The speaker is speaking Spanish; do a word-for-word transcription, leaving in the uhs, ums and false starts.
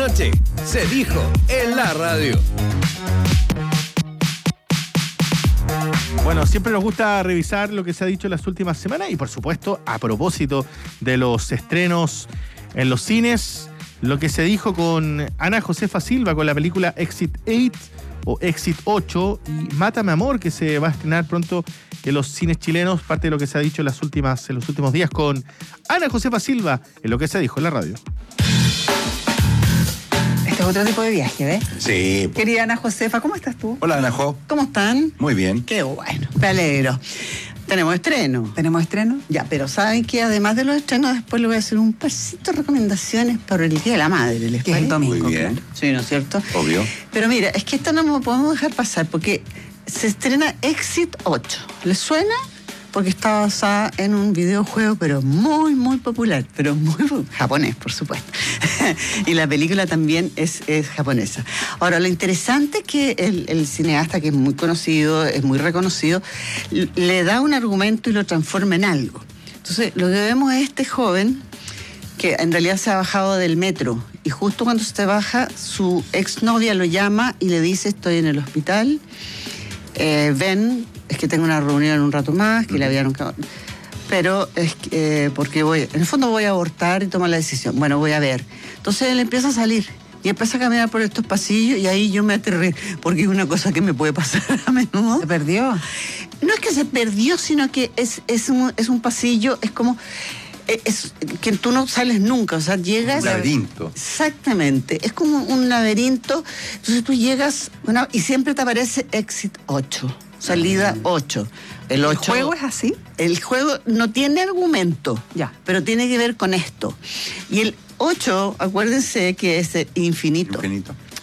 noche se dijo en la radio. Bueno, siempre nos gusta revisar lo que se ha dicho en las últimas semanas y, por supuesto, a propósito de los estrenos en los cines, lo que se dijo con Ana Josefa Silva con la película Exit ocho o Exit ocho y Mátame Amor, que se va a estrenar pronto en los cines chilenos, parte de lo que se ha dicho en, las últimas, en los últimos días con Ana Josefa Silva en lo que se dijo en la radio. Este es otro tipo de viaje, ¿ves? Sí. Querida Ana Josefa, ¿cómo estás tú? Hola, Ana Jo. ¿Cómo están? Muy bien. Qué bueno, me alegro. Tenemos estreno. ¿Tenemos estreno? Ya, pero saben que además de los estrenos, después les voy a hacer un pasito de recomendaciones para el Día de la Madre, ¿les Que es el parece? domingo. Muy bien. Claro. Sí, ¿no es cierto? Obvio. Pero mira, es que esto no lo podemos dejar pasar porque se estrena Exit ocho. ¿Les suena? Porque está basada en un videojuego, pero muy, muy popular, pero muy japonés, por supuesto. Y la película también es, es japonesa. Ahora, lo interesante es que el, el cineasta, que es muy conocido, es muy reconocido, le da un argumento y lo transforma en algo. Entonces, lo que vemos es este joven que en realidad se ha bajado del metro y justo cuando se baja, su exnovia lo llama y le dice: estoy en el hospital, eh, ven, es que tengo una reunión en un rato más, que le habían... Pero es que, eh, porque voy, en el fondo voy a abortar y tomar la decisión. Bueno, voy a ver. Entonces él empieza a salir y empieza a caminar por estos pasillos y ahí yo me aterré, porque es una cosa que me puede pasar a menudo. ¿Se perdió? No es que se perdió, sino que es, es, un, es un pasillo, es como... Es que tú no sales nunca, o sea, llegas... Un laberinto. Exactamente, es como un laberinto, entonces tú llegas, bueno, y siempre te aparece Exit ocho, salida ocho. El, ocho, ¿El juego es así? El juego no tiene argumento, Ya. pero tiene que ver con esto. Y el ocho, acuérdense que es infinito. Infinito.